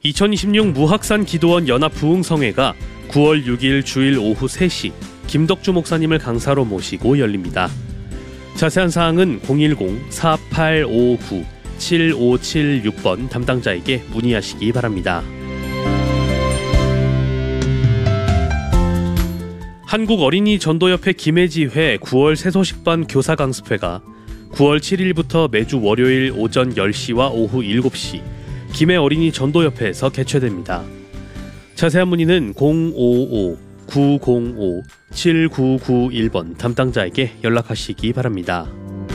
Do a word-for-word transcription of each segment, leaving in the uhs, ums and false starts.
이천이십육 무학산 기도원 연합부흥성회가 구월 육일 주일 오후 세 시 김덕주 목사님을 강사로 모시고 열립니다. 자세한 사항은 공일공 사팔오구 칠오칠육 번 담당자에게 문의하시기 바랍니다. 한국어린이전도협회 김해지회 구월 새소식반 교사강습회가 구월 칠일부터 매주 월요일 오전 열 시와 오후 일곱 시 김해 어린이 전도협회에서 개최됩니다. 자세한 문의는 공오오 구공오 칠구구일 번 담당자에게 연락하시기 바랍니다.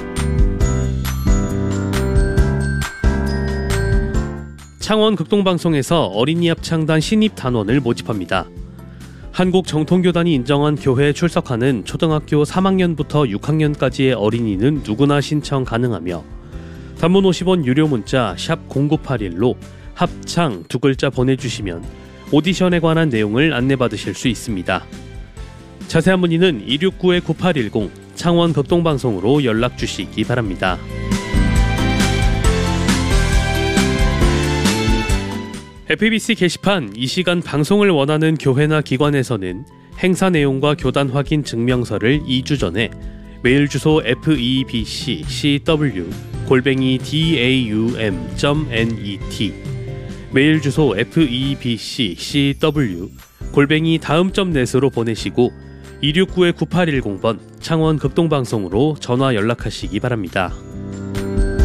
창원 극동방송에서 어린이 합창단 신입 단원을 모집합니다. 한국정통교단이 인정한 교회에 출석하는 초등학교 삼 학년부터 육 학년까지의 어린이는 누구나 신청 가능하며 단문 오십 원 유료 문자 샵 공구팔일로 합창 두 글자 보내주시면 오디션에 관한 내용을 안내받으실 수 있습니다. 자세한 문의는 이육구 구팔일공 창원 극동방송으로 연락주시기 바랍니다. 에프비씨 게시판 이 시간 방송을 원하는 교회나 기관에서는 행사 내용과 교단 확인 증명서를 이 주 전에 메일 주소 에프이비씨씨더블유 골뱅이 다움 점 넷 메일 주소 에프이비씨씨더블유 골뱅이 다음 점 넷으로 보내시고 이육구 구팔일공 번 창원 극동방송으로 전화 연락하시기 바랍니다.